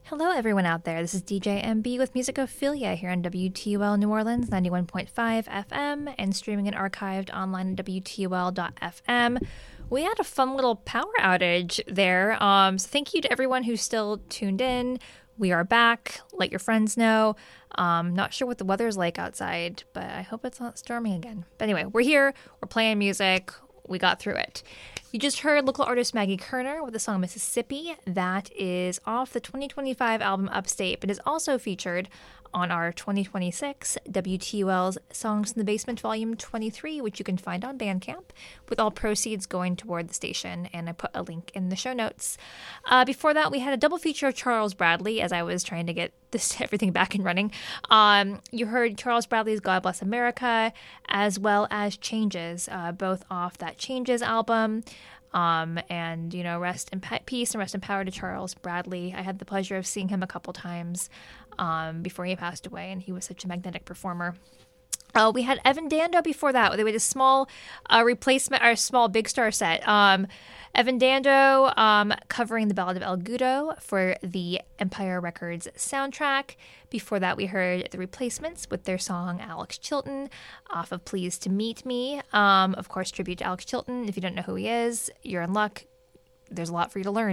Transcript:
Hello, everyone out there. This is DJ MB with Musicophilia here on WTUL New Orleans 91.5 FM and streaming and archived online at WTUL.FM. We had a fun little power outage there. So thank you to everyone who's still tuned in. We are back. Let your friends know. Not sure what the weather's like outside, but I hope it's not storming again. But anyway, we're here. We're playing music. We got through it. You just heard local artist Maggie Kerner with the song Mississippi. That is off the 2025 album Upstate, but is also featured on our 2026 WTUL's Songs in the Basement Volume 23, which you can find on Bandcamp, with all proceeds going toward the station, and I put a link in the show notes. Before that, we had a double feature of Charles Bradley as I was trying to get everything back and running. You heard Charles Bradley's God Bless America, as well as Changes, both off that Changes album. And, you know, rest in peace and rest in power to Charles Bradley. I had the pleasure of seeing him a couple times before he passed away, and he was such a magnetic performer. We had Evan Dando before that. They had a small replacement, or small Big Star set. Evan Dando covering the Ballad of El Gudo for the Empire Records soundtrack. Before that, we heard The Replacements with their song Alex Chilton off of Pleased to Meet Me. Of course, tribute to Alex Chilton. If you don't know who he is, you're in luck. There's a lot for you to learn.